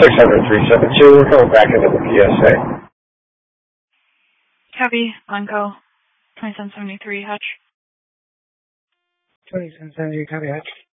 600-372, we're coming back into the PSA. Copy, Onco, 2773, Hutch. 2773, copy, Hutch.